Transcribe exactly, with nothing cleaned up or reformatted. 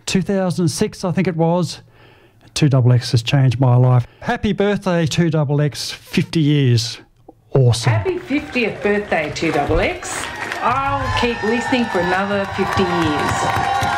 two thousand six, I think it was. two X X has changed my life. Happy birthday, two X X, fifty years. Awesome. Happy fiftieth birthday, two X X. I'll keep listening for another fifty years.